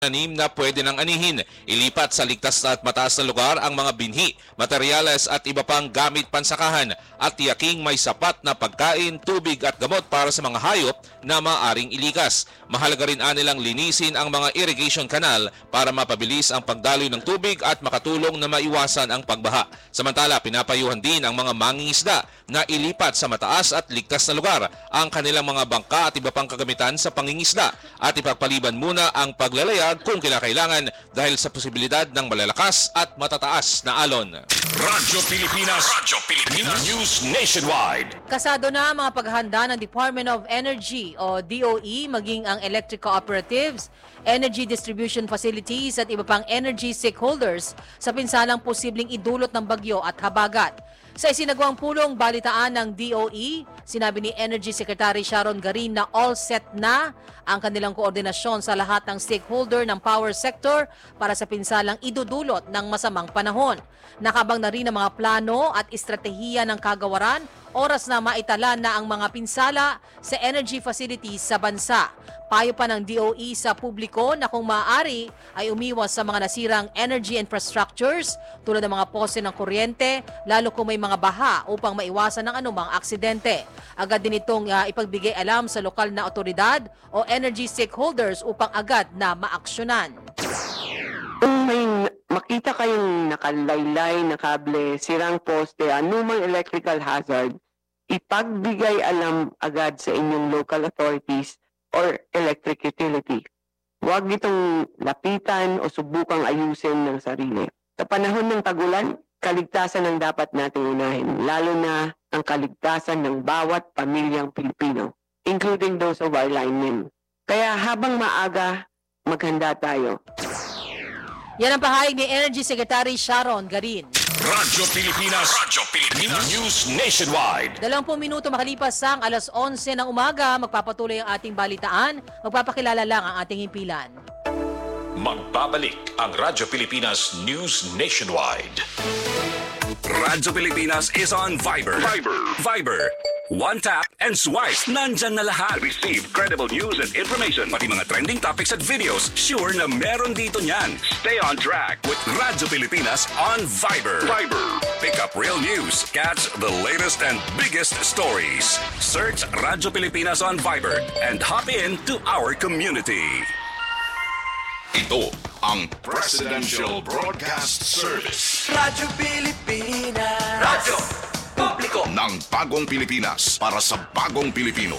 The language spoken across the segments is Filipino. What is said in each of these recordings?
tanim na pwede nang anihin. Ilipat sa ligtas at mataas na lugar ang mga binhi, materyales at iba pang gamit pansakahan at tiyaking may sapat na pagkain, tubig at gamot para sa mga hayop na maaring ilikas. Mahalaga rin anilang linisin ang mga irrigation canal para mapabilis ang pagdaloy ng tubig at makatulong na maiwasan ang pagbaha. Samantala, pinapayuhan din ang mga mangingisda na ilipat sa mataas at ligtas na lugar ang kanilang mga bangka at iba pang kagamitan sa pangingisda at ipagpaliban muna ang paglalayag kung kinakailangan dahil sa posibilidad ng malalakas at matataas na alon. Radyo Pilipinas News Nationwide. Kasado na ang mga paghahanda ng Department of Energy o DOE maging ang electric cooperatives, energy distribution facilities at iba pang energy stakeholders sa pinsalang posibleng idulot ng bagyo at habagat. Sa isinagawang pulong balitaan ng DOE, sinabi ni Energy Secretary Sharon Garin na all set na ang kanilang koordinasyon sa lahat ng stakeholder ng power sector para sa pinsalang idudulot ng masamang panahon. Nakabang na rin ang mga plano at estratehiya ng kagawaran, oras na maitala na ang mga pinsala sa energy facilities sa bansa. Payo pa ng DOE sa publiko na kung maaari ay umiwas sa mga nasirang energy infrastructures tulad ng mga pose ng kuryente, lalo kung may mga baha upang maiwasan ng anumang aksidente. Agad din itong ipagbigay alam sa lokal na otoridad o energy stakeholders upang agad na maaksyonan. Kung may makita kayong nakalaylay na kable, sirang poste, anumang electrical hazard, ipagbigay alam agad sa inyong local authorities or electric utility. Huwag itong lapitan o subukang ayusin ng sarili. Sa panahon ng tagulan, kaligtasan ang dapat nating unahin, lalo na ang kaligtasan ng bawat pamilyang Pilipino, including those of our linemen. Kaya habang maaga, maghanda tayo. Yan ang pahayag ni Energy Secretary Sharon Garin. Radyo Pilipinas News Nationwide. 20 minuto makalipas ang alas 11 ng umaga, magpapatuloy ang ating balitaan. Magpapakilala lang ang ating himpilan. Magbabalik ang Radyo Pilipinas News Nationwide. Radyo Pilipinas is on Viber. One tap and swipe. Nandyan na lahat. Receive credible news and information. Pati mga trending topics at videos. Sure na meron dito niyan. Stay on track with Radyo Pilipinas on Viber. Pick up real news. Catch the latest and biggest stories. Search Radyo Pilipinas on Viber and hop in to our community. Ito ang Presidential Broadcast Service. Radyo Pilipinas. Radyo Publiko Ng bagong Pilipinas para sa bagong Pilipino.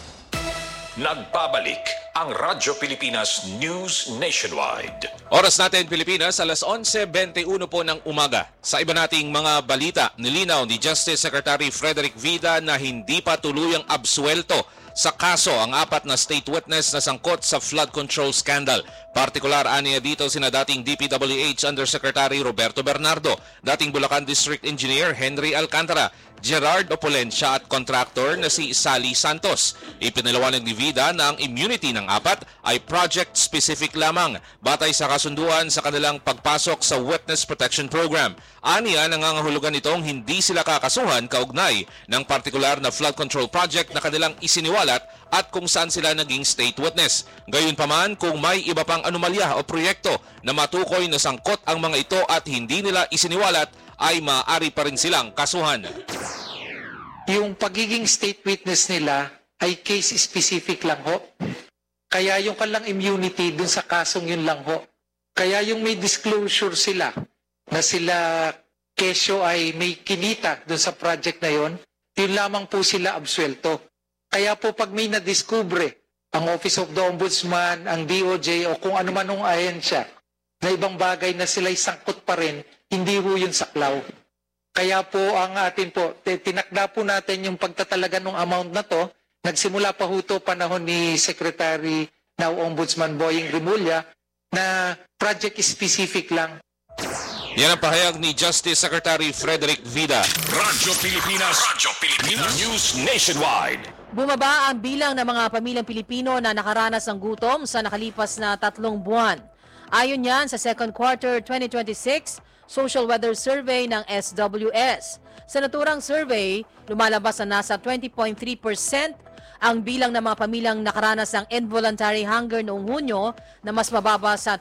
Nagbabalik ang Radyo Pilipinas News Nationwide. Oras natin Pilipinas, alas 11:21 po ng umaga. Sa iba nating mga balita, nilinaw ni Justice Secretary Frederick Vida na hindi pa tuluyang absuelto sa kaso ang 4 na state witness na sangkot sa flood control scandal. Partikular aniya dito sina dating DPWH Undersecretary Roberto Bernardo, dating Bulacan District Engineer Henry Alcantara, Gerard Opolencia at contractor na si Sally Santos. Ipinaliwanag ni Vida na ang immunity ng 4 ay project-specific lamang batay sa kasunduan sa kanilang pagpasok sa Witness Protection Program. Aniya, nangangahulugan itong hindi sila kakasuhan kaugnay ng partikular na flood control project na kanilang isiniwalat at kung saan sila naging state witness. Gayunpaman, kung may iba pang anomalya o proyekto na matukoy na sangkot ang mga ito at hindi nila isiniwalat, ay maaari pa rin silang kasuhan. Yung pagiging state witness nila ay case specific lang ho. Kaya yung kanilang immunity dun sa kasong yun lang ho. Kaya yung may disclosure sila na sila kesyo ay may kinita dun sa project na yun, yun lamang po sila absuelto. Kaya po pag may nadiskubre ang Office of the Ombudsman, ang DOJ o kung ano man ng ahensya na ibang bagay na sila'y sangkot pa rin, hindi ho yun saklaw. Kaya po ang atin po, tinakda po natin yung pagtatalaga ng amount na to. Nagsimula pa ho to panahon ni Secretary now Ombudsman Boying Rimulya na project specific lang. Yan ang pahayag ni Justice Secretary Frederick Vida. Radyo Pilipinas News Nationwide. Bumaba ang bilang ng mga pamilyang Pilipino na nakaranas ng gutom sa nakalipas na 3 buwan. Ayon yan sa second quarter 2026 Social Weather Survey ng SWS. Sa naturang survey, lumalabas na nasa 20.3% ang bilang ng mga pamilyang nakaranas ng involuntary hunger noong Hunyo na mas mababa sa